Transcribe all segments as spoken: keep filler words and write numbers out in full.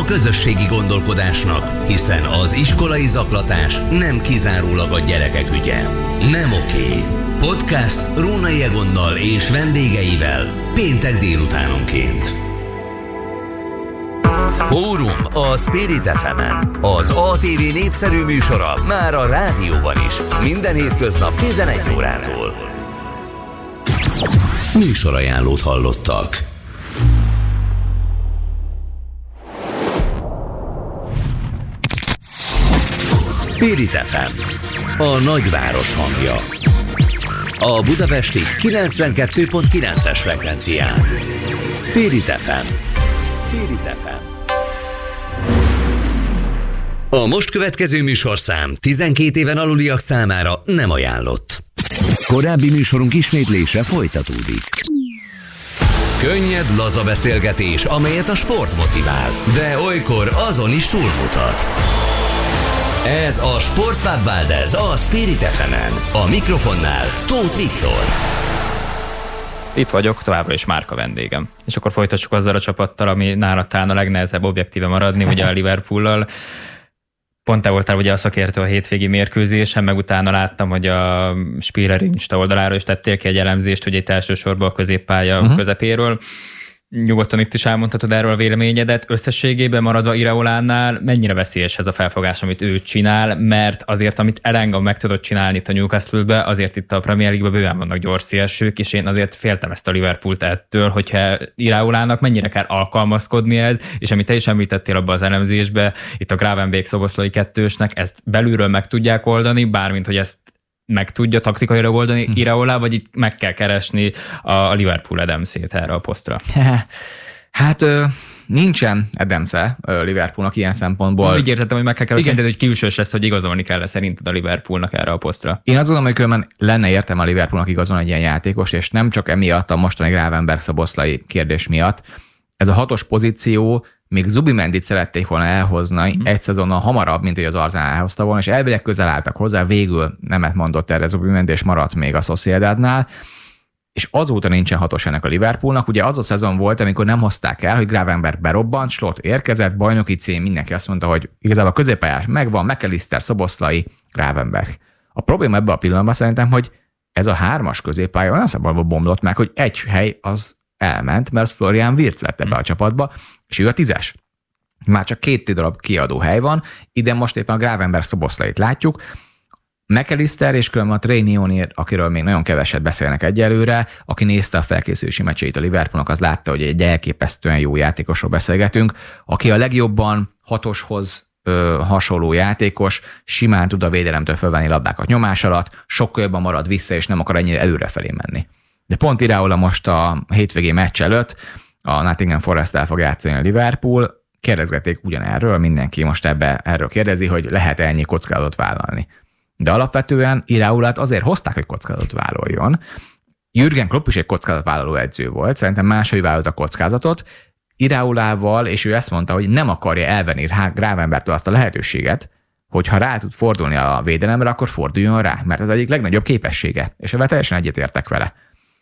közösségi gondolkodásnak, hiszen az iskolai zaklatás nem kizárólag a gyerekek ügye. Nem oké. Podcast Rónai Egonnal és vendégeivel péntek délutánonként. Fórum a Spirit ef emen. Az á té vé népszerű műsora már a rádióban is. Minden hétköznap tizenegy órától. Műsorajánlót hallottak. Spirit ef em, a nagyváros hangja. A budapesti kilencvenkettő pont kilences frekvencián. Spirit ef em. Spirit ef em. A most következő műsorszám tizenkét éven aluliak számára nem ajánlott. Korábbi műsorunk ismétlése folytatódik. Könnyed, laza beszélgetés, amelyet a sport motivál, de olykor azon is túlmutat. Ez a Sportpub Valdez a Spirit ef emen. A mikrofonnál Tóth Viktor. Itt vagyok, továbbra is Márka vendégem. És akkor folytassuk azzal a csapattal, ami nála talán a legnehezebb objektíve maradni, ugye a Liverpoollal. Pont te voltál ugye a szakértő a hétvégi mérkőzésen, meg utána láttam, hogy a Spieler Insta oldaláról is tettél ki egy elemzést, ugye itt elsősorban a középpálya uh-huh. közepéről. Nyugodtan itt is elmondhatod erről a véleményedet. Összességében maradva Iraolánál mennyire veszélyes ez a felfogás, amit ő csinál, mert azért, amit Elanga meg tudott csinálni itt a Newcastle-be, azért itt a Premier League-ben bőven vannak gyors szélsők, és én azért féltem ezt a Liverpoolt ettől, hogyha Iraolának mennyire kell alkalmazkodni ez, és amit te is említettél abban az elemzésbe, itt a Gravenberch Szoboszlai kettősnek ezt belülről meg tudják oldani, bármint, hogy ezt meg tudja taktikailag oldani hm. Iraola, vagy itt meg kell keresni a Liverpool Adamsét erre a posztra? Hát nincsen Adamse Liverpoolnak ilyen szempontból. Úgy értettem, hogy meg kell keresni, hogy külsős lesz, hogy igazolni kell szerinted a Liverpoolnak erre a posztra. Én azt gondolom, hogy különben lenne értelme a Liverpoolnak igazolni egy ilyen játékos, és nem csak emiatt a mostani Gravenberch Szoboszlai kérdés miatt. Ez a hatos pozíció, még Zubimendit szerették volna elhozni mm. egy szezonnal hamarabb, mint hogy az Arsenal elhozta volna, és elvileg közel álltak hozzá, végül nemet mondott erre Zubimendi, és maradt még a Sociedadnál, és azóta nincsen hatos ennek a Liverpoolnak. Ugye az a szezon volt, amikor nem hozták el, hogy Gravenberch berobbant, Slot érkezett, bajnoki cím, mindenki azt mondta, hogy igazából a középpályás megvan, McAllister, Szoboszlai, Gravenberch. A probléma ebben a pillanatban szerintem, hogy ez a hármas középpálya olyan szabadban bomlott meg, hogy egy hely az elment, mert az Florian Wirtz lett ebbe a csapatba, és ő a tízes. Már csak két darab kiadó hely van, ide most éppen a Gravenberch Szoboszlait látjuk. McAllister és különben a Trey Nionir, akiről még nagyon keveset beszélnek egyelőre, aki nézte a felkészülési meccseit a Liverpoolnak, az látta, hogy egy elképesztően jó játékosról beszélgetünk, aki a legjobban hatoshoz ö, hasonló játékos, simán tud a védelemtől fölvenni labdákat nyomás alatt, sokkal jobban marad vissza, és nem akar ennyire előrefelé menni. De pont Iraola most a hétvégi meccs előtt a Nottingham Forest-tel fog játszani a Liverpool, kérdezgették ugyanerről, mindenki most ebbe erről kérdezi, hogy lehet ennyi kockázatot vállalni. De alapvetően Iraolát azért hozták, hogy kockázatot vállaljon. Jürgen Klopp is egy kockázatvállaló edző volt, szerintem máshogy vállalt a kockázatot. Iraolával, és ő ezt mondta, hogy nem akarja elvenni Gravenberchtől azt a lehetőséget, hogy ha rá tud fordulni a védelemre, akkor forduljon rá, mert ez egyik legnagyobb képessége, és ebben teljesen egyetértek vele.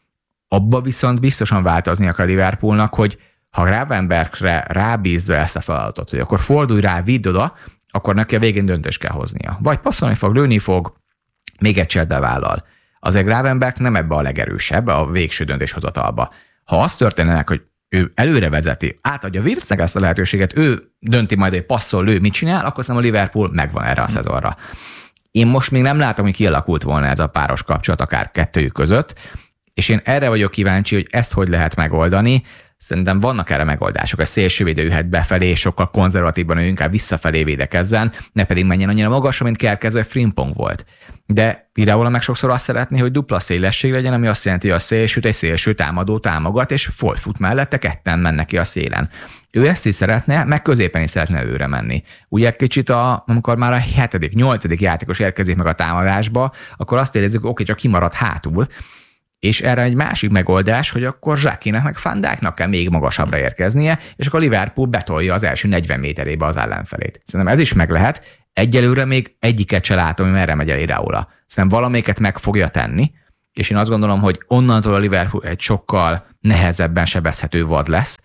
Abba viszont biztosan változni akar Liverpoolnak, hogy ha Gravenberchre rábízza ezt a feladatot, hogy akkor fordulj rá, vidd oda, akkor neki a végén döntést kell hoznia. Vagy passzolni fog, lőni fog, még egy csetbe vállal. Azért Gravenberch nem ebbe a legerősebb, a végső döntéshozatalba. Ha az történnek, hogy ő előre vezeti, átadja Wirtznek ezt a lehetőséget, ő dönti majd, hogy passzol, lő, mit csinál, akkor szerintem a Liverpool megvan erre a szezonra. Én most még nem látom, hogy kialakult volna ez a páros kapcsolat akár kettőjük között, és én erre vagyok kíváncsi, hogy ezt hogy lehet megoldani. Szerintem vannak erre megoldások. A szélsővédő jöhet befelé, sokkal konzervatívban, ő inkább visszafelé védekezzen, ne pedig menjen annyira magasra, mint Kerkező Frimpong volt. De Iraola meg sokszor azt szeretné, hogy dupla szélesség legyen, ami azt jelenti, hogy a szélsőt egy szélső támadó támogat, és folyfut mellette, ketten mennek ki a szélen. Ő ezt is szeretne, meg középen is szeretne előre menni. Ugye kicsit, a, amikor már a hetedik, nyolcadik játékos érkezik meg a támadásba, akkor azt érezzük, hogy oké, csak kimarad hátul. És erre egy másik megoldás, hogy akkor Zsákinek meg Van Dijknak kell még magasabbra érkeznie, és akkor a Liverpool betolja az első negyven méterébe az ellenfelét. Szerintem ez is meg lehet. Egyelőre még egyiket se látom, hogy merre megy el Iraola. Szerintem valamelyiket meg fogja tenni, és én azt gondolom, hogy onnantól a Liverpool egy sokkal nehezebben sebezhető vad lesz.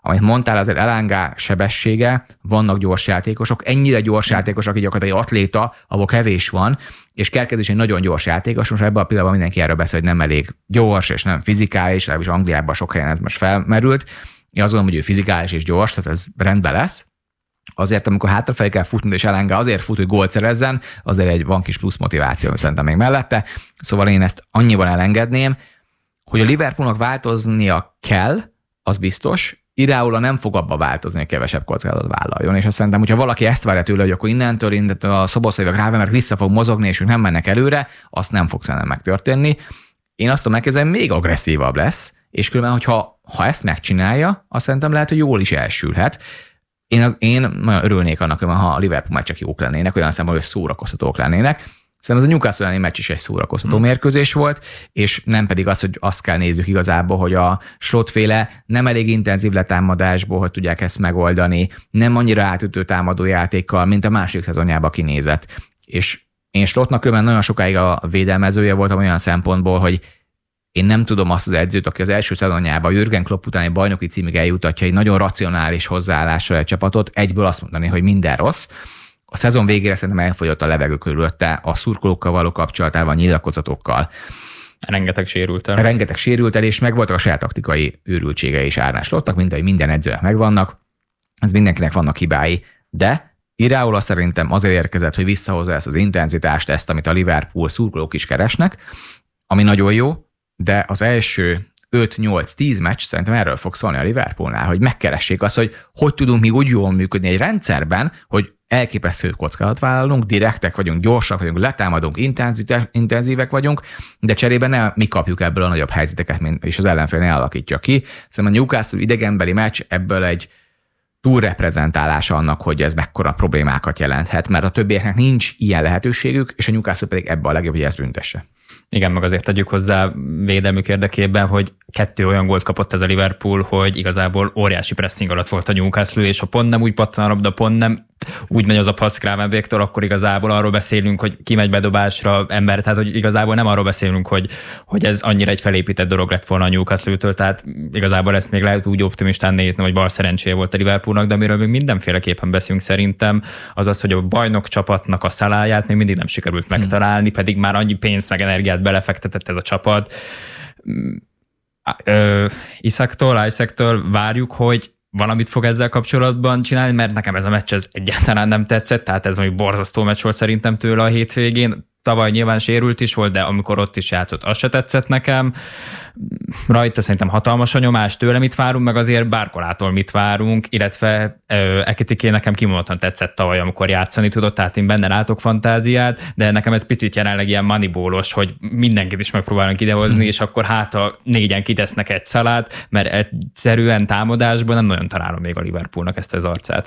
Amit mondtál, azért Elanga sebessége, vannak gyors játékosok, ennyire gyors játékosok, aki gyakorlatilag atléta, ahol kevés van, és Kerkez is egy nagyon gyors játékos, most ebben a pillanatban mindenki erről beszél, hogy nem elég gyors, és nem fizikális, legalábbis Angliában sok helyen ez most felmerült. Én azt gondolom, hogy ő fizikális és gyors, tehát ez rendben lesz. Azért, amikor hátrafelé kell futni, és Elanga azért fut, hogy gólt szerezzen, azért egy van kis plusz motiváció szerintem még mellette. Szóval én ezt annyiban elengedném, hogy a Liverpoolnak változnia kell, az biztos, Iraola nem fog abba változni, hogy kevesebb kockázatot vállaljon, és azt szerintem, hogyha valaki ezt várja tőle, hogy akkor innentől innentől a Szoboszlai vagy Gravenberch vissza fog mozogni, és ők nem mennek előre, azt nem fog szerintem megtörténni. Én azt tudom megkezdeni, még agresszívabb lesz, és különben, hogyha ha ezt megcsinálja, azt szerintem lehet, hogy jól is elsülhet. Én, az, én nagyon örülnék annak, ha a Liverpool meccsek jók lennének, olyan szempontból, hogy szórakoztatók lennének. Szerintem ez a Newcastle elleni meccs is egy szórakoztató hmm. mérkőzés volt, és nem pedig az, hogy azt kell nézzük igazából, hogy a Slot-féle nem elég intenzív letámadásból, hogy tudják ezt megoldani, nem annyira átütő támadó játékkal, mint a másik szezonjában kinézett. És én Slotnak különben nagyon sokáig a védelmezője voltam olyan szempontból, hogy én nem tudom azt az edzőt, aki az első szezonjában a Jürgen Klopp utáni bajnoki címig eljutatja egy nagyon racionális hozzáállásra egy csapatot, egyből azt mondani, hogy minden rossz. A szezon végére szerintem elfogyott a levegő körülötte, a szurkolókkal való kapcsolatával, a nyilatkozatokkal. Rengeteg sérült el. Rengeteg sérült el, és megvoltak a saját taktikai őrültsége és Arne Slotnak, mint ahogy minden edzőnek megvannak. Ez mindenkinek vannak hibái, de Iraola szerintem azért érkezett, hogy visszahozza ezt az intenzitást, ezt, amit a Liverpool szurkolók is keresnek, ami nagyon jó, de az első öt nyolc tíz meccs szerintem erről fog szólni a Liverpoolnál, hogy megkeressék azt, hogy hogy tudunk mi úgy jól működni egy rendszerben, hogy elképesztő kockázatot vállalunk, direktek vagyunk, gyorsak vagyunk, letámadunk, intenzívek vagyunk, de cserében ne mi kapjuk ebből a nagyobb helyzeteket, mint, és az ellenfél ne alakítja ki. Szerintem a Newcastle idegenbeli meccs ebből egy túlreprezentálása annak, hogy ez mekkora problémákat jelenthet, mert a többieknek nincs ilyen lehetőségük, és a Newcastle pedig ebben a legjobb, hogy ezt büntesse. Igen, meg azért tegyük hozzá védelmük érdekében, hogy kettő olyan gólt kapott ez a Liverpool, hogy igazából óriási pressing alatt volt a Newcastle, és ha pont nem úgy pattan a labda, pont nem úgy megy az a passz Gravenberchtől, akkor igazából arról beszélünk, hogy kimegy bedobásra ember, tehát hogy igazából nem arról beszélünk, hogy, hogy ez annyira egy felépített dolog lett volna a Newcastle-től, tehát igazából ezt még lehet úgy optimistán nézni, hogy bal szerencséje volt a Liverpoolnak, de amiről még mindenféleképpen beszélünk szerintem, az az, hogy a bajnok csapatnak a szaláját még mindig nem sikerült megtalálni, pedig már annyi pénzt meg energiát belefektetett ez a csapat. Isaaktól, Isaaktól várjuk, hogy valamit fog ezzel kapcsolatban csinálni, mert nekem ez a meccs ez egyáltalán nem tetszett, tehát ez valami borzasztó meccs volt szerintem tőle a hétvégén. Tavaly nyilván sérült is volt, de amikor ott is játszott, az se tetszett nekem. Rajta szerintem hatalmas a nyomás, tőle mit várunk, meg azért Barkolától mit várunk, illetve Ekitiké nekem kimondottan tetszett tavaly, amikor játszani tudott, tehát én benne látok fantáziát, de nekem ez picit jelenleg ilyen moneyball-os, hogy mindenkit is megpróbálnak idehozni, és akkor hát a négyen kitesznek egy szalát, mert egyszerűen támadásban nem nagyon találom még a Liverpoolnak ezt az arcát.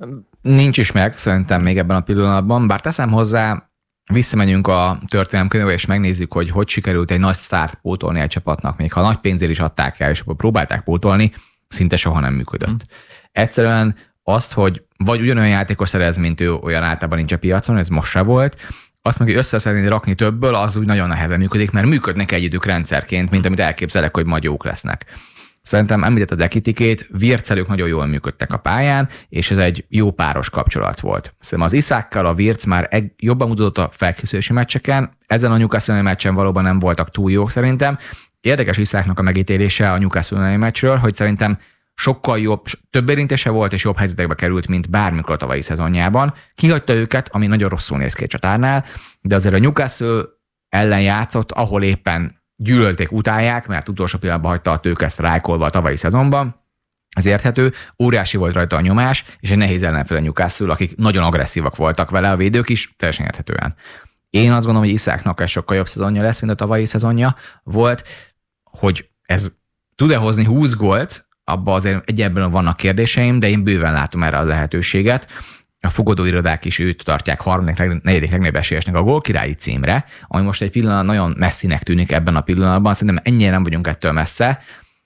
Nincs is meg szerintem még ebben a pillanatban, bár teszem hozzá, visszamegyünk a történelemkönyvbe, és megnézzük, hogy hogy sikerült egy nagy sztárt pótolni egy csapatnak, még ha nagy pénzért is adták el, és akkor próbálták pótolni, szinte soha nem működött. Hmm. Egyszerűen azt, hogy vagy ugyanolyan játékos szerez, mint ő, olyan általában nincs a piacon, ez most se volt, azt meg, hogy összeszedni, rakni többből, az úgy nagyon nehezen működik, mert működnek együttük rendszerként, mint amit elképzelek, hogy majd jók lesznek. Szerintem említett a Ekitikét, Wirtzelők nagyon jól működtek a pályán, és ez egy jó páros kapcsolat volt. Szerintem az Isákkal a Wirtz már egy, jobban mutatott a felkészülési meccseken, ezen a Newcastle meccsen valóban nem voltak túl jók szerintem. Érdekes Isáknak a megítélése a Newcastle meccsről, hogy szerintem sokkal jobb, több érintése volt, és jobb helyzetekbe került, mint bármikor a tavalyi szezonjában. Kihagyta őket, ami nagyon rosszul néz ki a csatárnál, de azért a Newcastle ellen játszott, ahol éppen gyűlölték, utálják, mert utolsó pillanatban hagyta a tőke sztrájkolva a tavalyi szezonban. Ez érthető, óriási volt rajta a nyomás, és egy nehéz ellenfél a Newcastle, akik nagyon agresszívak voltak vele, a védők is, teljesen érthetően. Én azt gondolom, hogy Isáknak ez sokkal jobb szezonja lesz, mint a tavalyi szezonja volt, hogy ez tud-e hozni húsz gólt, abban azért egyébként vannak kérdéseim, de én bőven látom erre a lehetőséget. A fogadóirodák is őt tartják harmadik, negyedik legnagyobb esélyesnek a gólkirályi címre, ami most egy pillanat nagyon messzinek tűnik ebben a pillanatban, szerintem ennyire nem vagyunk ettől messze.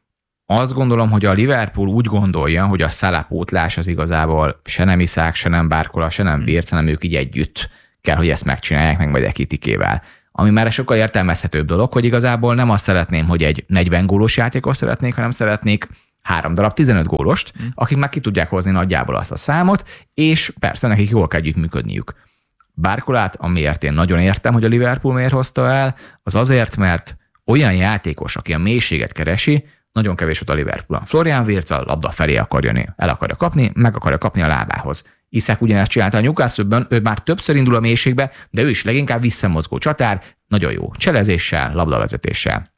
Azt gondolom, hogy a Liverpool úgy gondolja, hogy a Salah pótlás az igazából se nem Isak, se nem Barcola, se nem Wirtz, hanem ők így együtt kell, hogy ezt megcsinálják, meg majd Ekitikével. Ami már sokkal értelmezhetőbb dolog, hogy igazából nem azt szeretném, hogy egy negyven gólos játékot szeretnék, hanem szeretnék három darab tizenöt gólost, mm. akik már ki tudják hozni nagyjából azt a számot, és persze nekik jól kell együttműködniük. Barcolát, amiért én nagyon értem, hogy a Liverpool miért hozta el, az azért, mert olyan játékos, aki a mélységet keresi, nagyon kevés volt a Liverpoolon. Florian Wirtz a labda felé akar jönni, el akarja kapni, meg akarja kapni a lábához. Isak ugyanezt csinálta a Newcastle-ben, ő már többször indul a mélységbe, de ő is leginkább visszamozgó csatár, nagyon jó cselezéssel, labdavezetéssel.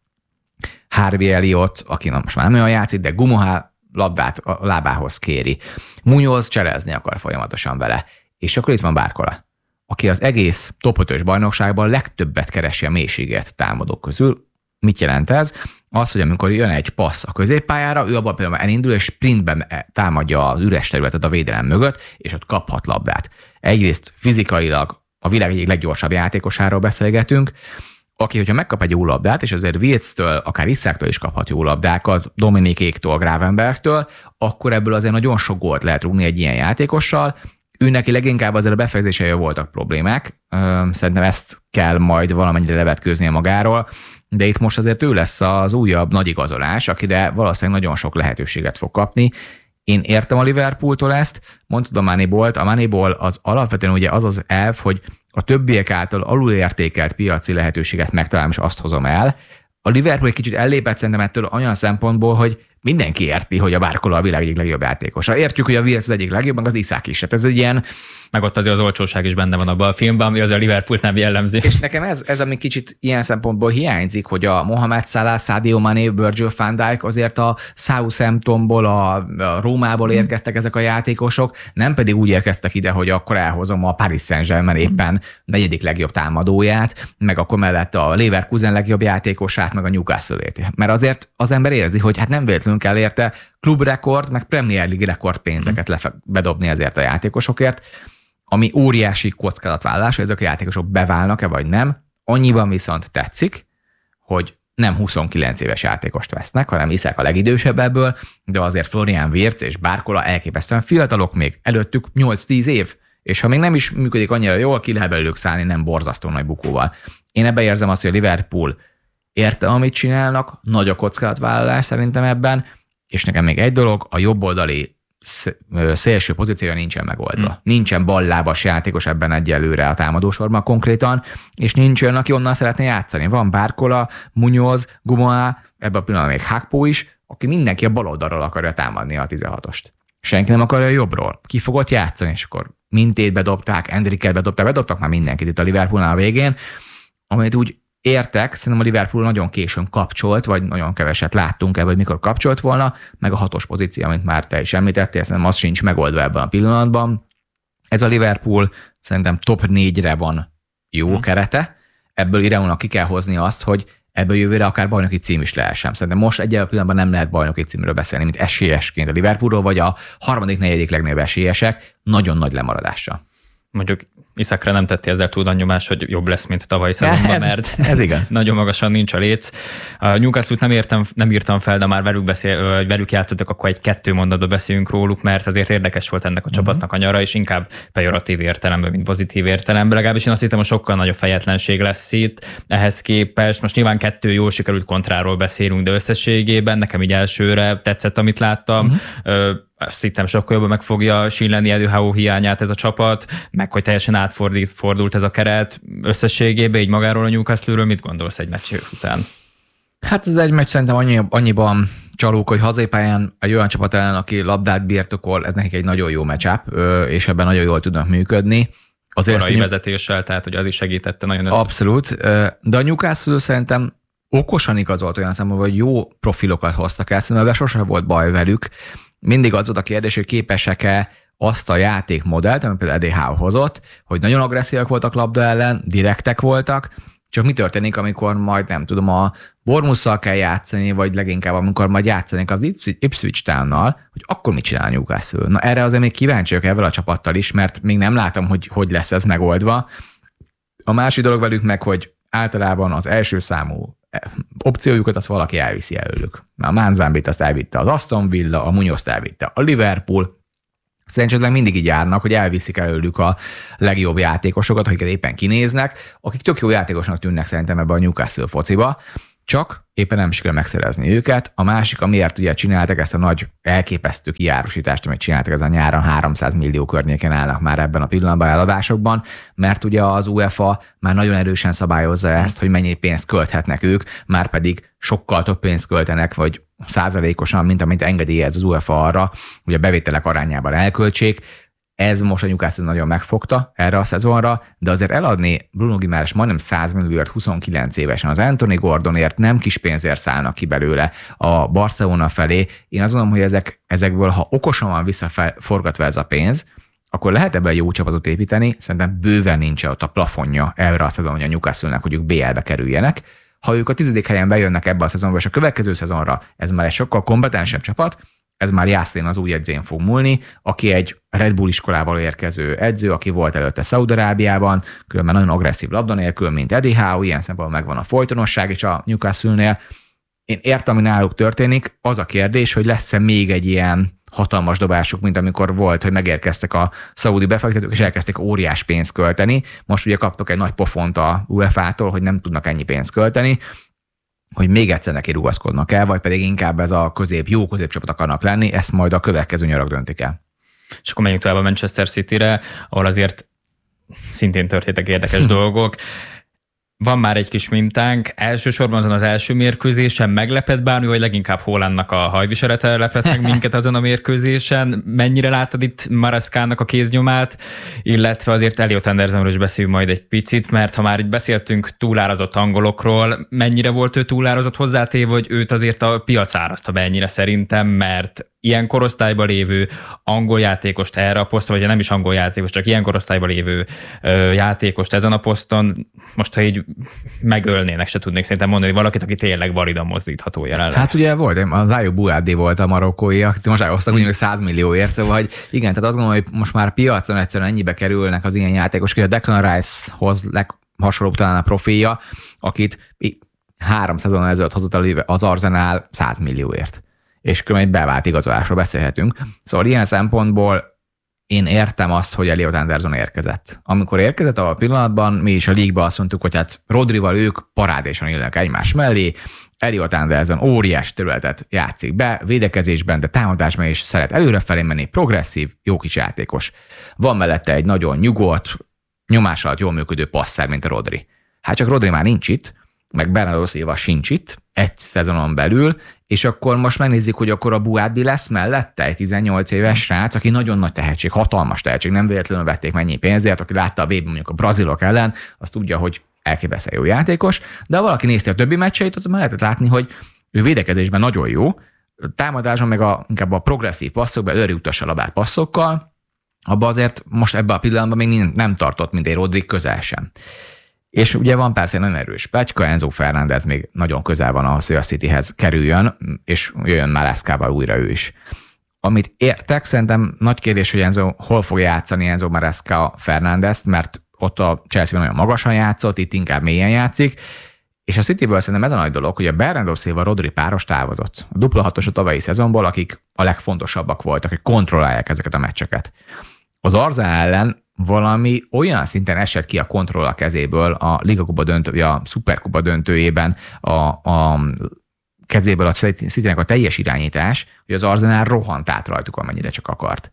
Harvey Elliott, aki most már nem olyan játszik, de Gumoha labdát a lábához kéri. Munoz cselezni akar folyamatosan vele. És akkor itt van Barcola, aki az egész top ötös bajnokságban legtöbbet keresi a mélységet támadók közül. Mit jelent ez? Az, hogy amikor jön egy passz a középpályára, ő abban például elindul, és sprintben támadja az üres területet a védelem mögött, és ott kaphat labdát. Egyrészt fizikailag a világ egyik leggyorsabb játékosáról beszélgetünk, aki, hogyha megkap egy jó labdát, és azért Wirtz-től, akár Isaktól is kaphat jó labdákat, Dominikéktől, Gravenbergtől, akkor ebből azért nagyon sok gólt lehet rúgni egy ilyen játékossal. Ő neki leginkább azért a befejezései voltak problémák. Szerintem ezt kell majd valamennyire levetkőznie magáról, de itt most azért ő lesz az újabb nagy igazolás, akire valószínűleg nagyon sok lehetőséget fog kapni. Én értem a Liverpooltól ezt, mondtad a Moneyball-t, a Moneyball az alapvetően ugye az az elv, hogy a többiek által alulértékelt piaci lehetőséget megtalálom, és azt hozom el. A Liverpool egy kicsit ellépett szerintem ettől olyan szempontból, hogy mindenki érti, hogy a Barcola a világ egyik legjobb játékosa. Értjük, hogy a Wirtz az egyik legjobb, meg az Isak is. Hát ez egy ilyen... Meg ott azért az olcsóság is benne van abban a filmben, ami azért a Liverpoolt nem jellemzi. És nekem ez, ez ami kicsit ilyen szempontból hiányzik, hogy a Mohamed Salah, Sadio Mané, Virgil van Dijk azért a Southamptonból, a Rómából mm. érkeztek ezek a játékosok, nem pedig úgy érkeztek ide, hogy akkor elhozom a Paris Saint-Germain éppen negyedik legjobb támadóját, meg akkor mellett a Leverkusen legjobb játékosát, meg a Newcastle-ét. Mert azért az ember érzi, hogy hát nem véletlenül kell érte klubrekord, meg Premier League rekord pénzeket mm. lefe- bedobni ezért a játékosokért, ami óriási kockázatvállalás, hogy ezek a játékosok beválnak-e vagy nem. Annyiban viszont tetszik, hogy nem huszonkilenc éves játékost vesznek, hanem Isak a legidősebb ebből, de azért Florian Wirtz és Barcola elképesztően fiatalok még, előttük nyolc-tíz év, és ha még nem is működik annyira jól, ki lehet belőlük szállni nem borzasztó nagy bukóval. Én ebben érzem azt, hogy a Liverpool érte, amit csinálnak, nagy a kockázatvállalás szerintem ebben, és nekem még egy dolog, a jobboldali szélső pozíciója nincsen megoldva. Hmm. Nincsen ballábas játékos ebben egyelőre a támadósorban konkrétan, és nincs olyan, aki onnan szeretne játszani. Van Barcola, Munoz, Gumoha, ebben a pillanatban még Hakpo is, aki mindenki a bal oldalról akarja támadni a tizenhatost. Senki nem akarja a jobbról. Ki fogott játszani, és akkor Mintét bedobták, Endricket bedobták, bedobtak már mindenkit itt a Liverpoolnál a végén, amit úgy értek, szerintem a Liverpool nagyon későn kapcsolt, vagy nagyon keveset láttunk ebből, hogy mikor kapcsolt volna, meg a hatos pozíció, amit már te is említettél, szerintem az sincs megoldva ebben a pillanatban. Ez a Liverpool szerintem top négyre van jó hmm. kerete, ebből Ireónak ki kell hozni azt, hogy ebből jövőre akár bajnoki cím is lehessen. Szerintem most egyébként pillanatban nem lehet bajnoki címről beszélni, mint esélyesként a Liverpoolról, vagy a harmadik, negyedik legnagyobb esélyesek, nagyon nagy lemaradással. Mondjuk Isakra nem tetti ezzel túl nagy nyomás, hogy jobb lesz, mint a tavalyi szezonban, ez, mert ez igaz. nagyon magasan nincs a léc. A Newcastle-t nem, értem, nem írtam fel, de már velük, beszél, velük játszottak, akkor egy kettő mondatban beszélünk róluk, mert azért érdekes volt ennek a uh-huh. csapatnak a nyara, és inkább pejoratív értelemben, mint pozitív értelemben. Legalábbis én azt hittem, hogy sokkal nagyobb fejetlenség lesz itt ehhez képest. Most nyilván kettő jól sikerült kontráról beszélünk, de összességében nekem így elsőre tetszett, amit láttam. Uh-huh. Azt hittem, sokkal jobban meg fogja sínleni Eddie Howe hiányát ez a csapat, meg hogy teljesen átfordult ez a keret összességében, így magáról a Newcastle-ről. Mit gondolsz egy meccs után? Hát ez egy meccs szerintem annyi, annyiban csalók, hogy hazépályán egy olyan csapat ellen, aki labdát birtokol, ez nekik egy nagyon jó matchup, és ebben nagyon jól tudnak működni. Azért korai vezetéssel, tehát hogy az is segítette nagyon. Össze... Abszolút, de a Newcastle szerintem okosan igazolt olyan szempontból, hogy jó profilokat hoztak el, szerintem ebben sosem volt baj velük. Mindig az volt a kérdés, hogy képesek-e azt a játékmodellt, amit például Eddie Howe hozott, hogy nagyon agresszívak voltak labda ellen, direktek voltak, csak mi történik, amikor majd nem tudom, a Bournemouth-szal kell játszani, vagy leginkább amikor majd játszanék az Ipswich Townnal, hogy akkor mit csinál Newcastle? Na erre azért még kíváncsiak ezzel a csapattal is, mert még nem látom, hogy hogy lesz ez megoldva. A másik dolog velük meg, hogy általában az első számú opciójukat azt valaki elviszi előlük. A Manzambit azt elvitte az Aston Villa, a Munozt elvitte a Liverpool. Szerintem mindig így járnak, hogy elviszik előlük a legjobb játékosokat, akiket éppen kinéznek, akik tök jó játékosnak tűnnek szerintem ebbe a Newcastle fociba. csak éppen nem sikerül megszerezni őket. A másik, amiért ugye csináltak ezt a nagy elképesztő kijárosítást, amit csináltak ezen a nyáron, háromszáz millió környéken állnak már ebben a pillanatban eladásokban, mert ugye az UEFA már nagyon erősen szabályozza ezt, hogy mennyi pénzt költhetnek ők, már pedig sokkal több pénzt költenek, vagy százalékosan, mint amit engedélyez az UEFA arra, hogy a bevételek arányában elköltsék. Ez most a Newcastle nagyon megfogta erre a szezonra, de azért eladni Bruno Guimaraes majdnem száz millióért huszonkilenc évesen, az Anthony Gordonért nem kis pénzért szállnak ki belőle a Barcelona felé. Én azt gondolom, hogy ezek, ezekből, ha okosan van visszaforgatva ez a pénz, akkor lehet ebből jó csapatot építeni, szerintem bőven nincs ott a plafonja erre a szezonra, hogy a Newcastle-nek, hogy ők bé el-be kerüljenek. Ha ők a tizedik helyen bejönnek ebbe a szezonba, és a következő szezonra ez már egy sokkal kompetensebb csapat, ez már Jászlén az új edzén fog múlni, aki egy Red Bull iskolából érkező edző, aki volt előtte Szaúd-Arábiában, különben nagyon agresszív labda nélkül, mint Eddie Howe, ilyen szempontból megvan a folytonosság is a Newcastle-nél. Én értem, hogy náluk történik, az a kérdés, hogy lesz-e még egy ilyen hatalmas dobásuk, mint amikor volt, hogy megérkeztek a szaúdi befektetők, és elkezdték óriás pénzt költeni. Most ugye kaptok egy nagy pofont a u ef á-tól, hogy nem tudnak ennyi pénzt költeni, hogy még egyszer neki rugaszkodnak el, vagy pedig inkább ez a közép, jó középcsapat akarnak lenni, ezt majd a következő nyarak döntik el. És akkor menjünk tovább a Manchester Cityre, ahol azért szintén történtek érdekes dolgok. Van már egy kis mintánk, elsősorban azon az első mérkőzésen meglepett bármi, vagy leginkább Haalandnak a hajviselete lepett meg minket azon a mérkőzésen? Mennyire láttad itt Marescának a kéznyomát, illetve azért Elliot Andersonról is beszéljünk majd egy picit, mert ha már itt beszéltünk túlárazott angolokról, mennyire volt ő túlárazott, hozzátéve, hogy őt azért a piac árazta be ennyire szerintem, mert ilyen korosztályban lévő angol játékost erre a posztra, vagy nem is angol játékos, csak ilyen korosztályban lévő ö, játékost ezen a poszton, most ha így megölnének, se tudnék szerintem mondani, hogy valakit, aki tényleg validan mozdítható jelenleg. Hát ugye volt, az Ayoub Bouhaddi volt a marokkói, akit most elhoztak úgy, hogy száz millióért, szóval hogy igen, tehát azt gondolom, hogy most már piacon egyszerűen ennyibe kerülnek az ilyen játékosok, hogy a Declan Rice-hoz leghasonlóbb talán a profilja, akit három szezon ezelőtt hozott az Arsenal száz millióért. És különben egy bevált igazolásról beszélhetünk. Szóval ilyen szempontból én értem azt, hogy Elliot Anderson érkezett. Amikor érkezett a pillanatban, mi is a league-ben azt mondtuk, hogy hát Rodrival ők parádésan ülnek egymás mellé, Elliot Anderson óriás területet játszik be, védekezésben, de támadásban is szeret előrefelé menni, progresszív, jó kis játékos. Van mellette egy nagyon nyugodt, nyomás alatt jól működő passzer, mint a Rodri. Hát csak Rodri már nincs itt, meg Bernardo Silva sincs itt, egy szezonon belül, és akkor most megnézzük, hogy akkor a Bouhaddi lesz mellette egy tizennyolc éves srác, aki nagyon nagy tehetség, hatalmas tehetség, nem véletlenül vették mennyi pénzért, aki látta a bé bén mondjuk a brazilok ellen, az tudja, hogy elképesztően jó játékos, de ha valaki nézte a többi meccseit, ott már lehetett látni, hogy ő védekezésben nagyon jó, támadásban meg a, inkább a progresszív passzokban, előre utassa a labát passzokkal, abban azért most ebben a pillanatban még nem tartott, mint egy Rodri, közel sem. És ugye van persze nagyon erős pletyka, Enzo Fernández még nagyon közel van ahhoz, hogy a Cityhez kerüljön, és jöjjön Marescával újra ő is. Amit értek, szerintem nagy kérdés, hogy Enzo hol fog játszani Enzo Maresca Fernándezt, mert ott a Chelsea nagyon magasan játszott, itt inkább mélyen játszik, és a Cityből szerintem ez a nagy dolog, hogy a Bernardo Silva Rodri páros távozott. A dupla hatos a tavalyi szezonból, akik a legfontosabbak voltak, hogy kontrollálják ezeket a meccseket. Az Arsenal ellen valami olyan szinten esett ki a kontroll a kezéből a Liga Kupa döntő, a Superkupa döntőjében a, a kezéből a Citynek a teljes irányítás, hogy az Arsenal rohant át rajtuk, amennyire csak akart.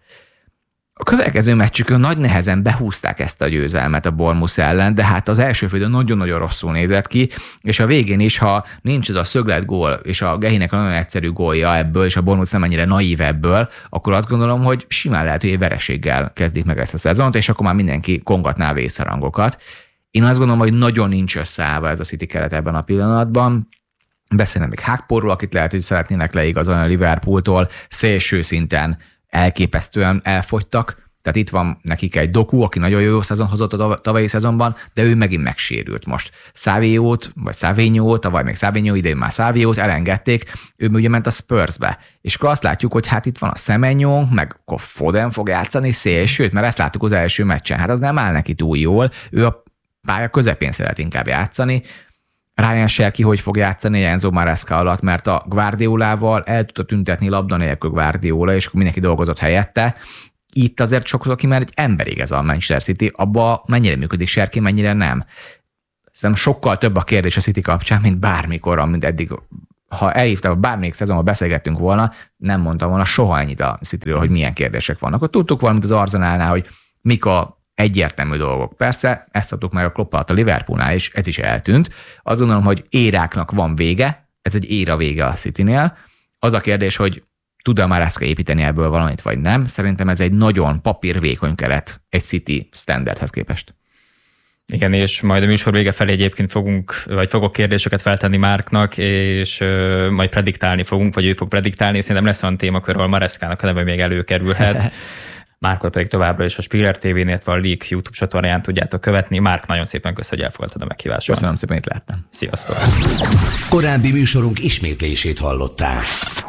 A következő meccsükön nagy nehezen behúzták ezt a győzelmet a Bournemouth ellen, de hát az első félidő nagyon-nagyon rosszul nézett ki, és a végén is, ha nincs az a szöglet gól, és a Gehinek a nagyon egyszerű gólja ebből, és a Bournemouth nem ennyire naív ebből, akkor azt gondolom, hogy simán lehet, hogy egy vereséggel kezdik meg ezt a szezont, és akkor már mindenki kongatná a vészharangokat. Én azt gondolom, hogy nagyon nincs összeállva ez a City keret ebben a pillanatban. Beszélnem még Hákporról, akit lehet, hogy szeretnének leigazolni a Liverpooltól, szélső szinten elképesztően elfogytak, tehát itt van nekik egy Doku, aki nagyon jó szezon hozott a tavalyi szezonban, de ő megint megsérült most. Saviót, vagy Savinyót, tavaly még Savinyó, idén már Saviót elengedték, ő ugye ment a Spursbe. És akkor azt látjuk, hogy hát itt van a Semenyo, meg akkor Foden fog játszani szélsőt, mert ezt láttuk az első meccsen. Hát az nem áll neki túl jól, ő a pálya közepén szeret inkább játszani. Ryan Cherki hogy fog játszani Enzo Maresca alatt, mert a Guardiolával el tudta tüntetni labda nélkül Guardiola, és akkor mindenki dolgozott helyette. Itt azért sokszor ki, mert egy emberig ez a Manchester City, abba mennyire működik Cherki, mennyire nem. Szerintem sokkal több a kérdés a City kapcsán, mint bármikor, mint eddig. Ha elhívtam, bármelyik szezonban beszélgettünk volna, nem mondtam volna soha ennyit a Cityről, hogy milyen kérdések vannak. Ott tudtuk valamit az Arsenalnál, hogy mik a egyértelmű dolgok. Persze, ezt szoktuk meg a Klopp alatt a Liverpoolnál is, ez is eltűnt. Azt gondolom, hogy éráknak van vége, ez egy éra vége a Citynél. Az a kérdés, hogy tud-e Maresca építeni ebből valamit, vagy nem. Szerintem ez egy nagyon papírvékony keret egy City standardhez képest. Igen, és majd a műsor vége felé egyébként fogunk, vagy fogok kérdéseket feltenni Márknak, és uh, majd prediktálni fogunk, vagy ő fog prediktálni, és szerintem lesz olyan témakör, ahol Marescának a neve még előkerülhet. Márkot pedig továbbra is a Spiller té vén, illetve a League YouTube csatornáján tudjátok követni. Márk, nagyon szépen köszönöm, hogy elfogadtad a meghívást. Köszönöm szépen, itt láttam. Sziasztok! Korábbi műsorunk ismétlését hallották.